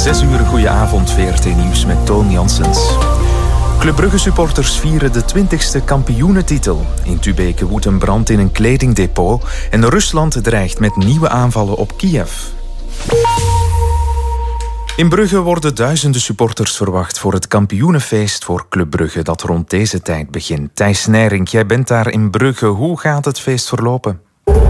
6 uur, goedenavond, VRT Nieuws met Toon Janssens. Club Brugge supporters vieren de 20e kampioenentitel. In Tubeke woedt een brand in een kledingdepot en Rusland dreigt met nieuwe aanvallen op Kiev. In Brugge worden duizenden supporters verwacht voor het kampioenenfeest voor Club Brugge dat rond deze tijd begint. Thijs Nijrink, jij bent daar in Brugge. Hoe gaat het feest verlopen?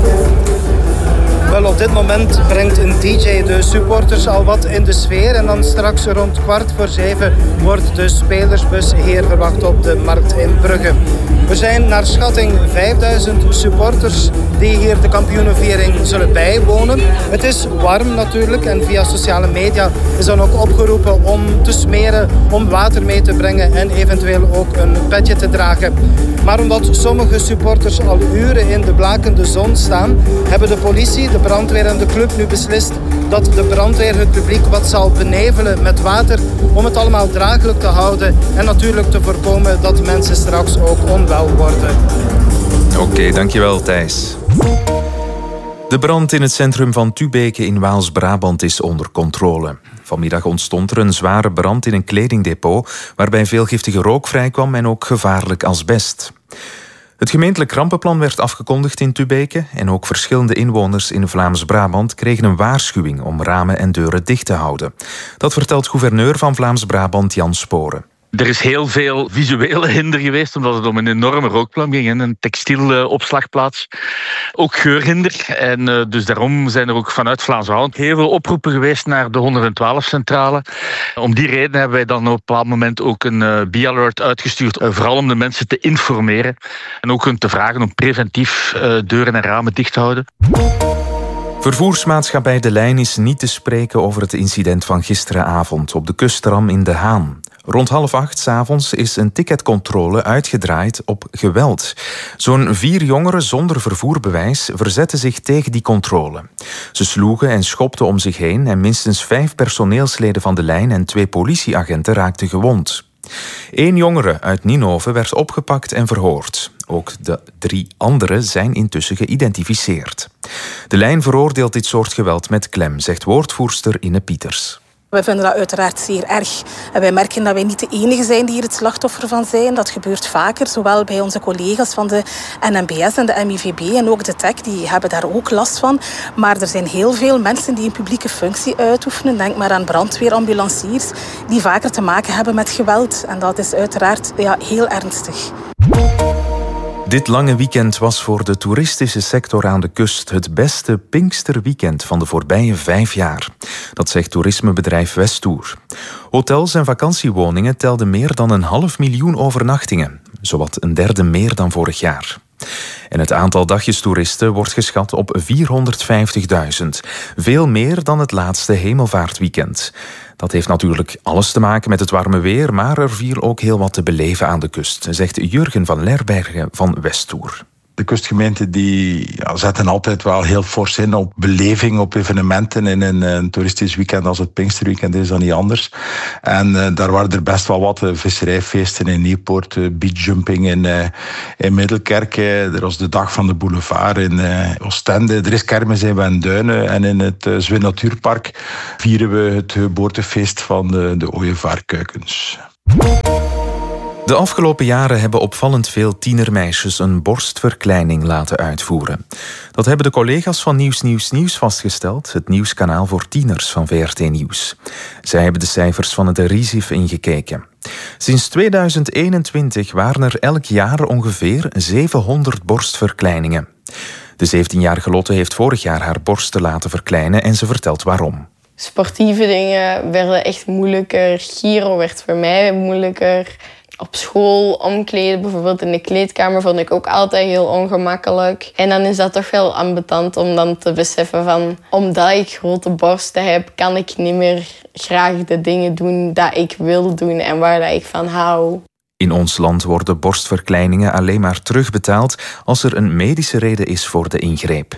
Wel, op dit moment brengt een DJ de supporters al wat in de sfeer. En dan straks rond 6:15 wordt de spelersbus hier verwacht op de markt in Brugge. Er zijn naar schatting 5000 supporters die hier de kampioenenviering zullen bijwonen. Het is warm natuurlijk en via sociale media is dan ook opgeroepen om te smeren, om water mee te brengen en eventueel ook een petje te dragen. Maar omdat sommige supporters al uren in de blakende zon staan, hebben de politie, de brandweer en de club nu beslist dat de brandweer het publiek wat zal benevelen met water om het allemaal draaglijk te houden en natuurlijk te voorkomen dat mensen straks ook onwel worden. Oké, dankjewel Thijs. De brand in het centrum van Tubeke in Waals-Brabant is onder controle. Vanmiddag ontstond er een zware brand in een kledingdepot waarbij veel giftige rook vrijkwam en ook gevaarlijk asbest. Het gemeentelijk rampenplan werd afgekondigd in Tubeke en ook verschillende inwoners in Vlaams-Brabant kregen een waarschuwing om ramen en deuren dicht te houden. Dat vertelt gouverneur van Vlaams-Brabant Jan Sporen. Er is heel veel visuele hinder geweest, omdat het om een enorme rookplan ging. Een textielopslagplaats. Ook geurhinder. En dus daarom zijn er ook vanuit Vlaams-Brabant heel veel oproepen geweest naar de 112-centrale. Om die reden hebben wij dan op een bepaald moment ook een B-alert uitgestuurd. Vooral om de mensen te informeren. En ook hun te vragen om preventief deuren en ramen dicht te houden. Vervoersmaatschappij De Lijn is niet te spreken over het incident van gisteravond op de kusttram in De Haan. Rond 7:30 s'avonds is een ticketcontrole uitgedraaid op geweld. Zo'n 4 jongeren zonder vervoerbewijs verzetten zich tegen die controle. Ze sloegen en schopten om zich heen en minstens 5 personeelsleden van De Lijn en 2 politieagenten raakten gewond. 1 jongere uit Ninove werd opgepakt en verhoord. Ook de 3 anderen zijn intussen geïdentificeerd. De Lijn veroordeelt dit soort geweld met klem, zegt woordvoerster Inne Pieters. Wij vinden dat uiteraard zeer erg. En wij merken dat wij niet de enige zijn die hier het slachtoffer van zijn. Dat gebeurt vaker, zowel bij onze collega's van de NMBS en de MIVB en ook de TEC, die hebben daar ook last van. Maar er zijn heel veel mensen die een publieke functie uitoefenen. Denk maar aan brandweer, ambulanciers, die vaker te maken hebben met geweld. En dat is uiteraard heel ernstig. Dit lange weekend was voor de toeristische sector aan de kust het beste Pinksterweekend van de voorbije 5 jaar. Dat zegt toerismebedrijf Westtour. Hotels en vakantiewoningen telden meer dan 500.000 overnachtingen. Zowat een derde meer dan vorig jaar. En het aantal dagjestoeristen wordt geschat op 450.000. Veel meer dan het laatste hemelvaartweekend. Dat heeft natuurlijk alles te maken met het warme weer, maar er viel ook heel wat te beleven aan de kust, zegt Jurgen van Lerbergen van Westtour. De kustgemeenten die zetten altijd wel heel fors in op beleving, op evenementen. In een toeristisch weekend als het Pinksterweekend is dat niet anders. En daar waren er best wel wat visserijfeesten in Nieuwpoort, beachjumping in Middelkerk. Er was de dag van de boulevard in Oostende. Er is kermis in Wenduinen en in het Zwin Natuurpark vieren we het geboortefeest van de ooievaarkuikens. De afgelopen jaren hebben opvallend veel tienermeisjes een borstverkleining laten uitvoeren. Dat hebben de collega's van Nieuws vastgesteld, het nieuwskanaal voor tieners van VRT Nieuws. Zij hebben de cijfers van het RISIF ingekeken. Sinds 2021 waren er elk jaar ongeveer 700 borstverkleiningen. De 17-jarige Lotte heeft vorig jaar haar borsten laten verkleinen en ze vertelt waarom. Sportieve dingen werden echt moeilijker. Giro werd voor mij moeilijker. Op school omkleden, bijvoorbeeld in de kleedkamer, vond ik ook altijd heel ongemakkelijk. En dan is dat toch wel ambetant om dan te beseffen van, omdat ik grote borsten heb, kan ik niet meer graag de dingen doen dat ik wil doen en waar dat ik van hou. In ons land worden borstverkleiningen alleen maar terugbetaald als er een medische reden is voor de ingreep.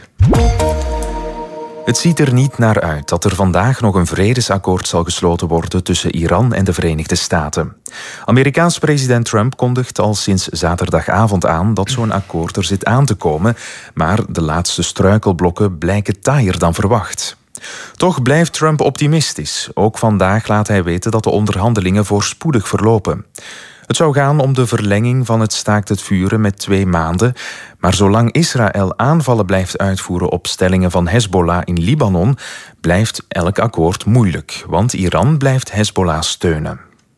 Het ziet er niet naar uit dat er vandaag nog een vredesakkoord zal gesloten worden tussen Iran en de Verenigde Staten. Amerikaans president Trump kondigt al sinds zaterdagavond aan dat zo'n akkoord er zit aan te komen, maar de laatste struikelblokken blijken taaier dan verwacht. Toch blijft Trump optimistisch. Ook vandaag laat hij weten dat de onderhandelingen voorspoedig verlopen. Het zou gaan om de verlenging van het staakt het vuren met 2 maanden. Maar zolang Israël aanvallen blijft uitvoeren op stellingen van Hezbollah in Libanon, blijft elk akkoord moeilijk. Want Iran blijft Hezbollah steunen.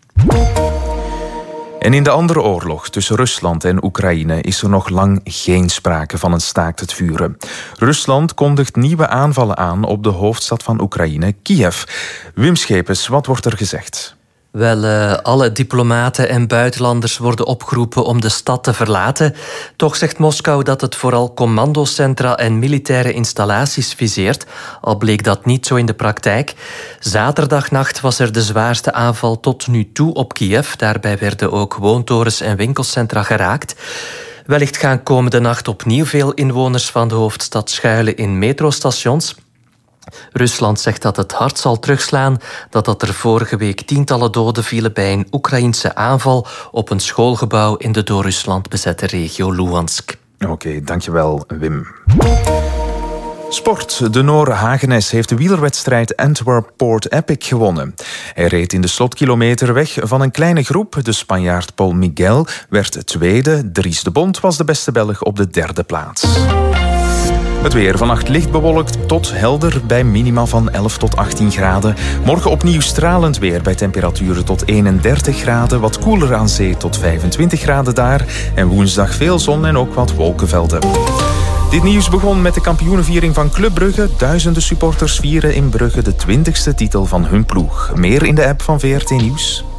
En in de andere oorlog tussen Rusland en Oekraïne is er nog lang geen sprake van een staakt het vuren. Rusland kondigt nieuwe aanvallen aan op de hoofdstad van Oekraïne, Kiev. Wim Schepens, wat wordt er gezegd? Wel, alle diplomaten en buitenlanders worden opgeroepen om de stad te verlaten. Toch zegt Moskou dat het vooral commandocentra en militaire installaties viseert, al bleek dat niet zo in de praktijk. Zaterdagnacht was er de zwaarste aanval tot nu toe op Kiev. Daarbij werden ook woontorens en winkelcentra geraakt. Wellicht gaan komende nacht opnieuw veel inwoners van de hoofdstad schuilen in metrostations. Rusland zegt dat het hard zal terugslaan dat er vorige week tientallen doden vielen bij een Oekraïense aanval op een schoolgebouw in de door Rusland bezette regio Luhansk. Oké, dankjewel Wim. Sport. De Noor Hagenes heeft de wielerwedstrijd Antwerp-Port Epic gewonnen. Hij reed in de slotkilometer weg van een kleine groep. De Spanjaard Paul Miguel werd tweede. Dries de Bont was de beste Belg op de 3e plaats. Het weer vannacht licht bewolkt tot helder bij minima van 11 tot 18 graden. Morgen opnieuw stralend weer bij temperaturen tot 31 graden. Wat koeler aan zee tot 25 graden daar. En woensdag veel zon en ook wat wolkenvelden. Dit nieuws begon met de kampioenenviering van Club Brugge. Duizenden supporters vieren in Brugge de 20e titel van hun ploeg. Meer in de app van VRT Nieuws.